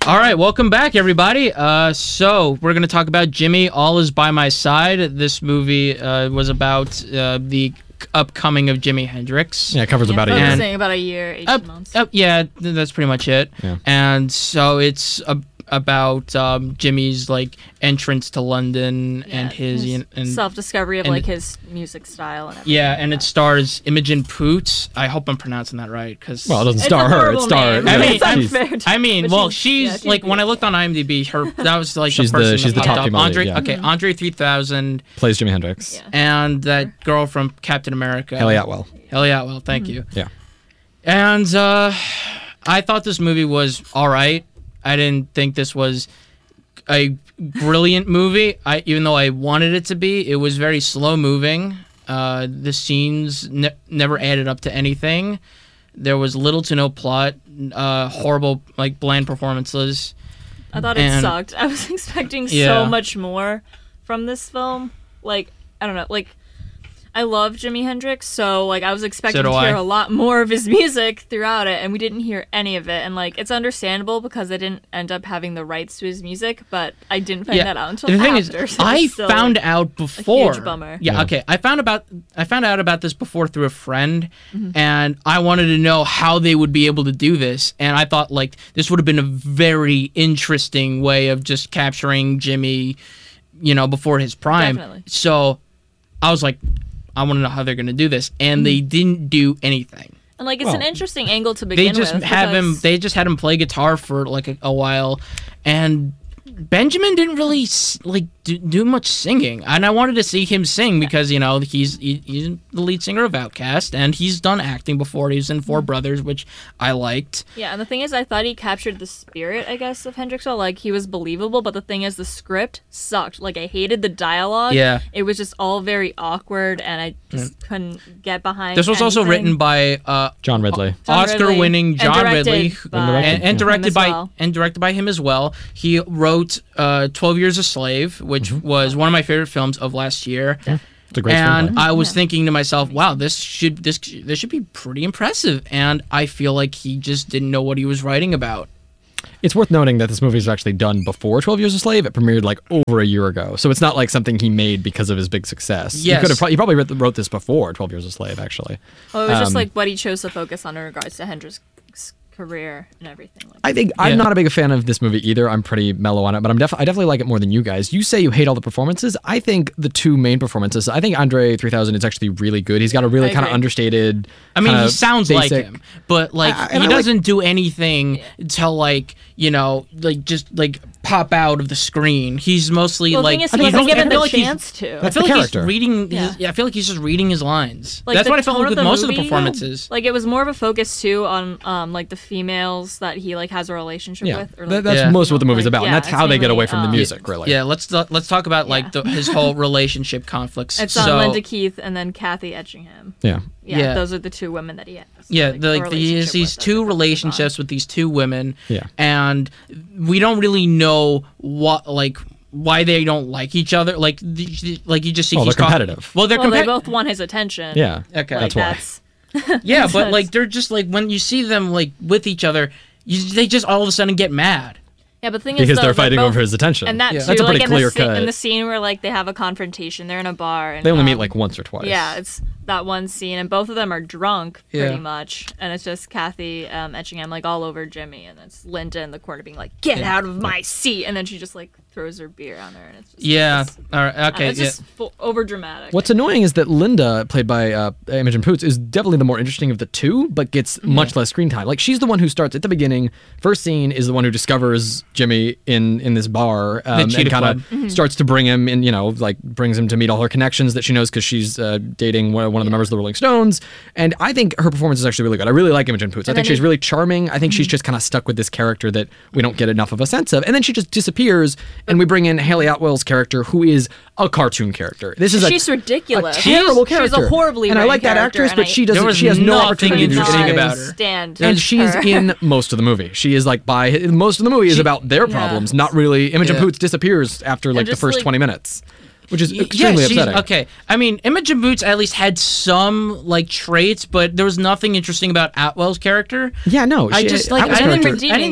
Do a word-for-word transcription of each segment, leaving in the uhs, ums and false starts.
All right, welcome back, everybody. Uh, so we're going to talk about Jimmy, All Is By My Side. This movie uh, was about uh, the upcoming of Jimi Hendrix. Yeah, it covers yeah, about a year. year. About a year, eighteen uh, months. Uh, yeah, that's pretty much it. Yeah. And so it's a, about um, Jimmy's like entrance to London Yeah, and his, his you know, and, self-discovery of and- like his music style and everything. yeah, like and that. it stars Imogen Poots. I hope I'm pronouncing that right, because Well, it doesn't It's star a her. It horrible stars. name. I mean, it's she's- unfair. to- I mean, but well, she's, she's, yeah, she's like when I beautiful. looked on IMDb, her that was like She's the the- person she's that the popped top up. female lead, Andre, yeah. okay, Andre three thousand, Plays Jimi Hendrix. Yeah. and that girl from Captain America, Haley Atwell. Haley Atwell, thank you. Yeah. And uh, I thought this movie was all right. I didn't think this was a brilliant movie. I even though I wanted it to be, it was very slow moving. Uh, the scenes ne- never added up to anything. There was little to no plot. Uh, horrible, like bland performances. I thought it and- sucked. I was expecting Yeah. so much more from this film. Like, I don't know, like I love Jimi Hendrix, so like I was expecting do to hear I. a lot more of his music throughout it, and we didn't hear any of it. And like it's understandable because they didn't end up having the rights to his music, but I didn't find that out until the thing after. is, so I it's still, found like, out before. huge bummer. Yeah, Yeah. okay. I found about I found out about this before through a friend, Mm-hmm. and I wanted to know how they would be able to do this. And I thought like this would have been a very interesting way of just capturing Jimmy, you know, before his prime. Definitely. So I was like, I want to know how they're going to do this, and they didn't do anything. And like it's an Well, interesting angle to begin They just with. have him. because- They just had him play guitar for like a, a while, and Benjamin didn't really s- like do, do much singing. And I wanted to see him sing because you know he's he, he's the lead singer of Outkast, and he's done acting before. He was in Mm-hmm. Four Brothers, which I liked. Yeah, and the thing is, I thought he captured the spirit, I guess, of Hendrix. So, like, he was believable, but the thing is, the script sucked. Like, I hated the dialogue. Yeah. It was just all very awkward, and I just couldn't get behind This was also anything. written by uh, John Ridley. John Ridley, Oscar-winning and John directed Ridley, by and, and him directed as by well. and directed by him as well. He wrote uh, Twelve Years a Slave, which was one of my favorite films of last year. It's a great And screenplay. I was Yeah. thinking to myself, wow, this should this this should be pretty impressive. And I feel like he just didn't know what he was writing about. It's worth noting that this movie was actually done before twelve Years a Slave. It premiered like over a year ago. So it's not like something he made because of his big success. Yes. He, could have pro- he probably wrote, wrote this before twelve Years a Slave, actually. Well, it was just um, like what he chose to focus on in regards to Hendrix's career and everything. Like I think Yeah. I'm not a big fan of this movie either. I'm pretty mellow on it, but I'm def- I definitely like it more than you guys. You say you hate all the performances. I think the two main performances. I think Andre three thousand is actually really good. He's got a really I kind of agree. understated. I mean, kinda he sounds basic- like him, but like I- and he I like- doesn't do anything to like you know like just like pop out of the screen. He's mostly well, the like thing is, I he think wasn't that's- given I feel the like he's- chance to. I That's feel the like he's character. reading. Yeah. His, yeah, I feel like he's just reading his lines. Like, That's the what I felt tone like of with the most of the movie, performances. Like it was more of a focus too on um like the females that he like has a relationship Yeah, with. Or, That- like, that's Yeah. most of what the movie's like, about, and yeah, that's it's how they get mainly, away from the um, music, really. Yeah, let's let's talk about like Yeah. the, his whole relationship conflicts. It's so, on Linda Keith and then Kathy Etchingham. Yeah. Yeah, Yeah. those are the two women that he has. Yeah, like, the, a like he has relationship these with that two they're focused on. relationships with these two women. Yeah. And we don't really know what like why they don't like each other. Like the, like you just see Well, he's they're talk- competitive. Well, they're Well, they competitive. both want his attention. Yeah. Okay. Like, That's why. that's Yeah, but sense. like they're just like when you see them like with each other, you, they just all of a sudden get mad. Yeah, but the thing is, Because though, they're fighting both, over his attention. and that Yeah. too, That's a like pretty in the, clear sce- cut. in the scene where like they have a confrontation, they're in a bar. And, They only meet um, like once or twice. Yeah, it's that one scene, and both of them are drunk Yeah. pretty much, and it's just Kathy um, Etchingham like all over Jimmy, and it's Linda in the corner being like, "Get Yeah. out of my seat," and then she just like throws her beer on her, and it's just Yeah. it's, All right. uh, Okay. it's Yeah. just full, over dramatic. What's annoying is that Linda, played by uh, Imogen Poots, is definitely the more interesting of the two, but gets Mm-hmm. much less screen time. Like she's the one who starts at the beginning. First scene is the one who discovers Jimmy in in this bar um, and Cheetah kind Club. of Mm-hmm. starts to bring him in. You know, like brings him to meet all her connections that she knows because she's uh, dating one one of the members of the Rolling Stones. And I think her performance is actually really good. I really like Imogen Poots. I And think then she's he- really charming. I think she's Mm-hmm. just kind of stuck with this character that we don't get enough of a sense of. And then she just disappears, and we bring in Haley Atwell's character, who is a cartoon character. This is a She's ridiculous. a terrible She's- character. She's a horrible And I like that character, actress, and but I she There doesn't. was She has no nothing opportunity to do interesting anything. about her. Stand And she's her. in most of the movie. She is like by most of the movie is She- about their Yeah. problems, not really. Imogen Yeah. Poots disappears after like the just, first like- twenty minutes, which is Y- extremely yeah, she's, upsetting. okay. I mean, Imogen Poots at least had some like traits, but there was nothing interesting about Atwell's character. Yeah, no. I she- just like Atwell's I didn't, character- I didn't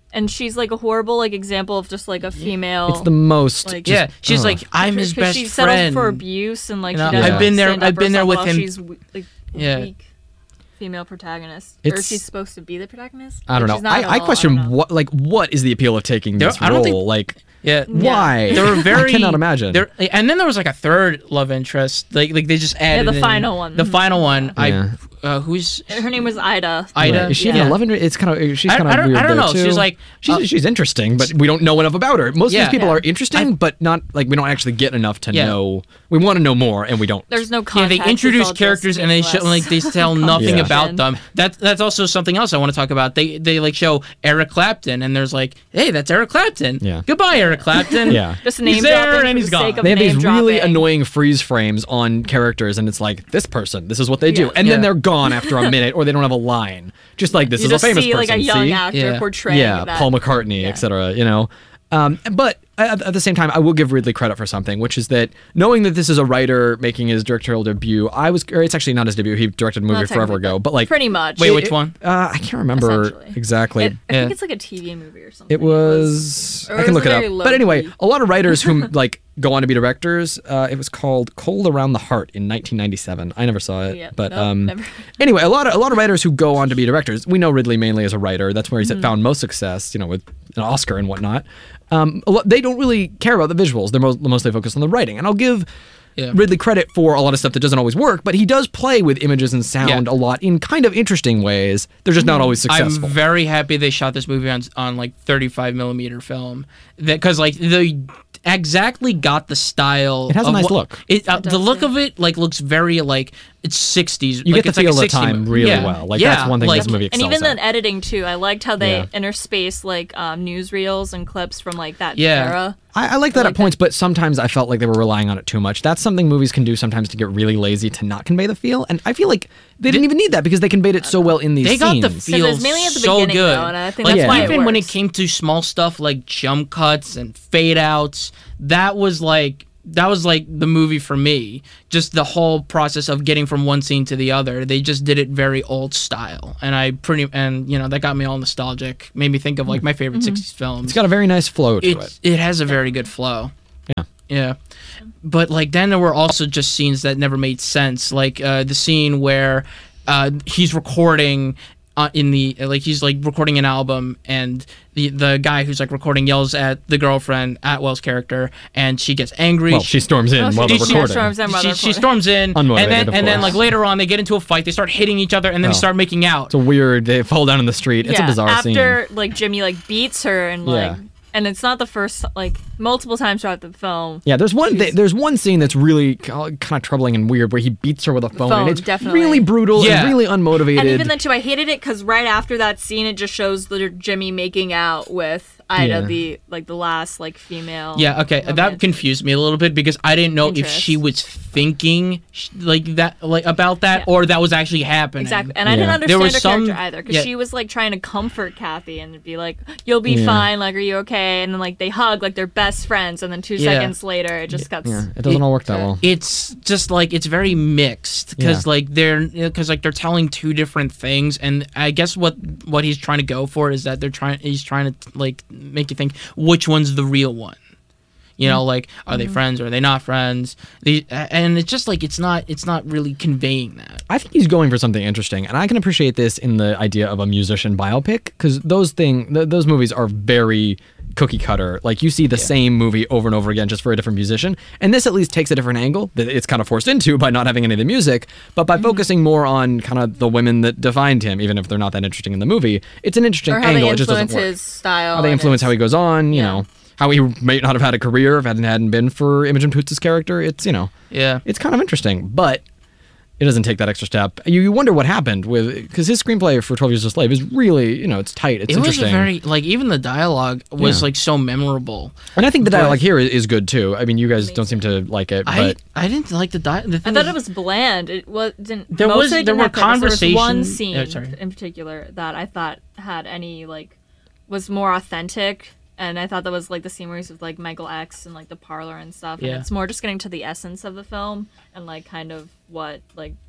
and she's like a horrible like example of just like a female. It's the most. Like, just- yeah, she's ugh. like, I'm his because best she settled friend. for abuse and like You know, she doesn't I've been there- stand up I've for been there herself with while him- She's w- like Yeah. weak female protagonist, or It's- she's supposed to be the protagonist. I don't But know. she's not I, at I all, question don't know. what like what is the appeal of taking There- this I don't think- role? Like Yeah. why? They were very. I cannot imagine. There, and then there was like a third love interest. Like, like they just added the in- final one. The final one. Yeah. I. Uh, who's Her name was Ida. Ida? Right. Is she yeah. even a love interest? It's kind of she's I- kind I of don't- weird I don't there, know. too. She's like, she's uh, she's interesting, but we don't know enough about her. Most Yeah. of these people Yeah. are interesting, but not like we don't actually get enough to Yeah. know. We want to know more, and we don't. There's no Yeah, context. they it's introduce all just characters and they show less like they tell nothing Yeah. about them. That that's also something else I want to talk about. They they like show Eric Clapton and there's like, hey, that's Eric Clapton. Yeah. Goodbye, Eric Clapton. Yeah. Just name he's there dropping and for he's the sake gone. of They have these name really dropping. annoying freeze frames on characters, and it's like this person, this is what they do, Yeah. and then Yeah. they're gone after a minute, or they don't have a line. Just like this You is just a famous see person. like a young see? actor Yeah. portraying yeah, that. Paul McCartney, Yeah. et cetera. You know, um, but at, at the same time, I will give Ridley credit for something, which is that knowing that this is a writer making his directorial debut, I was, or it's actually not his debut. He directed a movie Not forever technically, ago, but like, pretty much. Wait, it- which one? uh, I can't remember Essentially. exactly. It, I Yeah. think it's like a T V movie or something. It was. or I it can was look it very up. But anyway, low-key. a lot of writers who like go on to be directors. Uh, it was called Cold Around the Heart in nineteen ninety-seven. I never saw it, Yeah, but nope, um, never. anyway, a lot of a lot of writers who go on to be directors. We know Ridley mainly as a writer. That's where he's Mm-hmm. found most success. You know, with an Oscar and whatnot. Um, a lot, they don't really care about the visuals. They're most, mostly focused on the writing. And I'll give. Yeah. Ridley credit for a lot of stuff that doesn't always work, but he does play with images and sound Yeah. a lot in kind of interesting ways. They're just not always successful. I'm very happy they shot this movie on on like thirty-five millimeter film. That because like they exactly got the style. It has a of nice what- look. It, uh, It does, the look yeah. of it like looks very like it's sixties. You like, get it's the like a feel of the sixties time movie. really Yeah. well. Like yeah, that's one thing like, this movie And excels even at. the editing too. I liked how they Yeah. interspace like um, newsreels and clips from like that Yeah. era. I, I like that I at like points, but sometimes I felt like they were relying on it too much. That's something movies can do sometimes to get really lazy to not convey the feel, and I feel like they didn't even need that because they conveyed it so well in these They got scenes. the Because feel it was mainly at the so beginning, good. though, and I think like, that's Yeah. why it even when it works. came to small stuff like jump cuts and fade outs, that was like that was like the movie for me. Just the whole process of getting from one scene to the other. They just did it very old style, and I pretty and you know that got me all nostalgic. Made me think of like my favorite sixties films. It's got a very nice flow to it. It's, it has a very good flow. Yeah. Yeah. But like then there were also just scenes that never made sense. Like uh, the scene where uh, he's recording uh, in the like he's like recording an album and the the guy who's like recording yells at the girlfriend Atwell's character and she gets angry. Well, she storms in Oh, she- while they're she- recording. storms in while she, they're she recording. storms in and Unmotivated, then of and then course. like later on they get into a fight. They start hitting each other and then Oh. they start making out. It's a weird. They fall down in the street. It's yeah, a bizarre scene. after like Jimmy like beats her and like Yeah. and it's not the first like multiple times throughout the film. Yeah, there's one. She's- There's one scene that's really kind of troubling and weird, where he beats her with a phone, Phone, and it's definitely. really brutal Yeah. and really unmotivated. And even then too, I hated it because right after that scene, it just shows the Jimmy making out with Ida, Yeah. the like the last like female. Yeah, okay, that romantic. confused me a little bit because I didn't know if Interest. she was thinking sh- like that, like about that, Yeah. or that was actually happening. Exactly, and I Yeah. didn't There understand was her some- character either because yeah. she was like trying to comfort Kathy and be like, "You'll be Yeah. fine. Like, are you okay?" And then like they hug like they're best friends, and then two Yeah. seconds later, it just got. yeah, it doesn't all work that Sure. well. It's just like it's very mixed because Yeah. like they're because like they're telling two different things, and I guess what what he's trying to go for is that they're trying he's trying to like make you think which one's the real one. You know, like are they friends or are they not friends? The, and it's just like it's not it's not really conveying that. I think he's going for something interesting, and I can appreciate this in the idea of a musician biopic because those thing th- those movies are very cookie cutter. Like you see the same movie over and over again just for a different musician, and this at least takes a different angle that it's kind of forced into by not having any of the music, but by focusing more on kind of the women that defined him, even if they're not that interesting in the movie. It's an interesting Or how angle. they It just doesn't influence work. his style. How they and influence his- how he goes on. You Yeah. know how he may not have had a career if it hadn't hadn't been for Imogen Poots' character. It's you know. Yeah. It's kind of interesting, but it doesn't take that extra step. You, you wonder what happened with because his screenplay for twelve Years a Slave is really, you know, it's tight. It's It was interesting. a very like even the dialogue was Yeah. like so memorable. and I think the but- dialogue here is, is good too. I mean, you guys don't seem to like it, I but I didn't like the di- the I thing thought is- it was bland. It was didn't. There most was- of it there didn't were have purpose. There was one conversations- scene oh, sorry. in particular that I thought had any like was more authentic, and I thought that was like the scene where he's with like Michael X and like the parlor and stuff. Yeah. And it's more just getting to the essence of the film and like kind of what like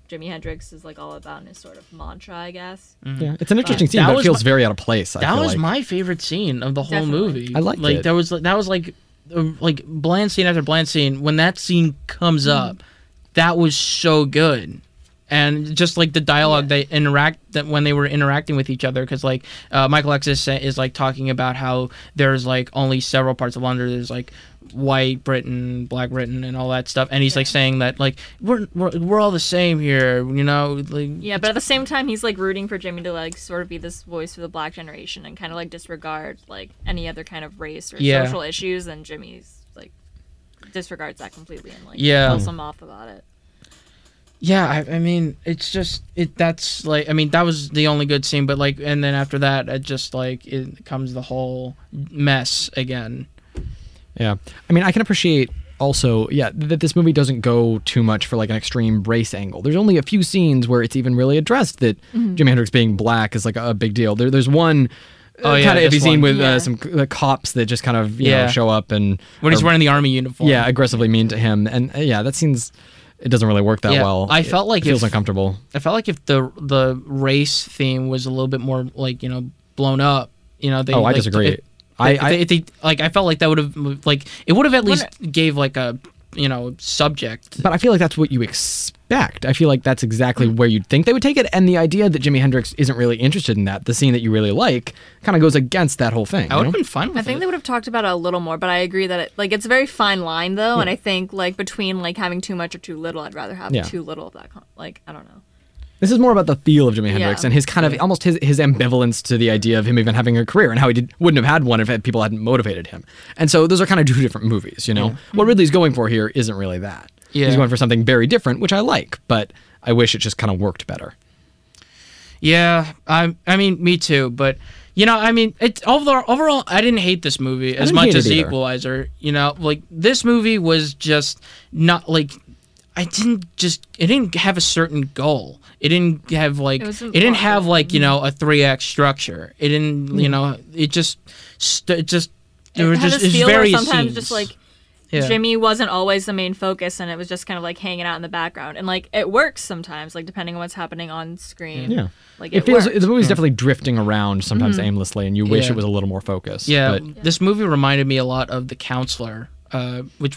Jimi Hendrix is like all about in his sort of mantra, I guess. Yeah, it's an interesting scene, That but it was feels my- very out of place. I That feel was like. my favorite scene of the whole Definitely. movie. I liked like it. that was that was like uh, like bland scene after bland scene. When that scene comes up, that was so good. And just like the dialogue Yeah. they interact that when they were interacting with each other, because like uh, Michael Exis is like talking about how there's like only several parts of London. There's like white Britain, black Britain, and all that stuff. And he's like saying that like we're we're, we're all the same here, you know. Like, Yeah, but at the same time, he's like rooting for Jimmy to like sort of be this voice for the black generation and kind of like disregard like any other kind of race or Yeah. social issues. And Jimmy's like disregards that completely and like Yeah. tells him off about it. Yeah, I, I mean, it's just it. That's like, I mean, that was the only good scene, but like, and then after that, it just like it comes the whole mess again. Yeah. I mean, I can appreciate also, yeah, that this movie doesn't go too much for like an extreme race angle. There's only a few scenes where it's even really addressed that Jimi Hendrix being black is like a big deal. There, there's one uh, Oh, yeah, kind of this iffy scene one. with Yeah. uh, some uh, cops that just kind of, you know, Yeah. show up and When he's are- wearing the army uniform. yeah, aggressively mean to him. And uh, yeah, that seems, it doesn't really work that Yeah, well. I It- felt like it feels if- uncomfortable. I felt like if the the race theme was a little bit more like, you know, blown up, you know, they. Oh, I like, disagree. If, I, if I, they, if they- like I felt like that would have like it would have at least Wonder- gave like a you know subject. But I feel like that's what you expect. I feel like that's exactly where you'd think they would take it. And the idea that Jimi Hendrix isn't really interested in that, the scene that you really like, kind of goes against that whole thing. I you would know? have been fine with I think it. they would have talked about it a little more, but I agree that it like it's a very fine line though, and I think like between like having too much or too little, I'd rather have Yeah. too little of that. Con- like I don't know. This is more about the feel of Jimi Hendrix Yeah. and his kind of almost his, his ambivalence to the idea of him even having a career and how he did, wouldn't have had one if people hadn't motivated him. And so those are kind of two different movies, you know? What Ridley's going for here isn't really that. Yeah. He's going for something very different, which I like, but I wish it just kind of worked better. Yeah, I I mean, me too. But you know, I mean, it's overall. Overall, I didn't hate this movie as didn't much hate as it The either. Equalizer. You know, like this movie was just not like I didn't just it didn't have a certain goal. It didn't have like It it, wasn't didn't have plausible. like you know a three act structure. It didn't you know it just st- it just there It were had just this it's feel where various sometimes scenes. just like Yeah. Jimmy wasn't always the main focus, and it was just kind of like hanging out in the background. And like it works sometimes, like depending on what's happening on screen. Yeah. like It it, feels works. the movie's definitely drifting around sometimes aimlessly, and you wish Yeah. it was a little more focused. Yeah, but this movie reminded me a lot of The Counselor, uh, which